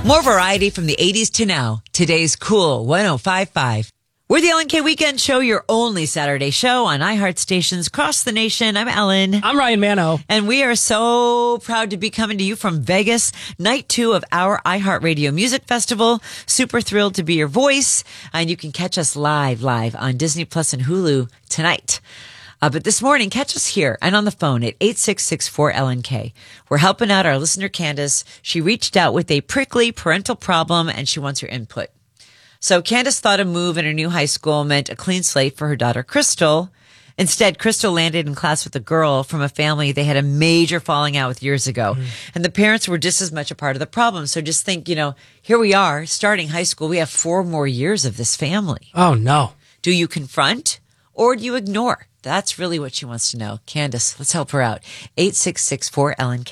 More variety from the 80s to now. Today's Cool 105.5. We're the LNK Weekend Show, your only Saturday show on iHeart stations across the nation. I'm Ellen. I'm Ryan Mano. And we are so proud to be coming to you from Vegas, night 2 of our iHeartRadio Music Festival. Super thrilled to be your voice. And you can catch us live on Disney Plus and Hulu tonight. But this morning, catch us here and on the phone at 866-4LNK. We're helping out our listener, Candace. She reached out with a prickly parental problem and she wants your input. So Candace thought a move in her new high school meant a clean slate for her daughter, Crystal. Instead, Crystal landed in class with a girl from a family they had a major falling out with years ago. And the parents were just as much a part of the problem. So just think, here we are starting high school. We have 4 more years of this family. Oh, no. Do you confront or do you ignore? That's really what she wants to know. Candace, let's help her out. 866-4LNK.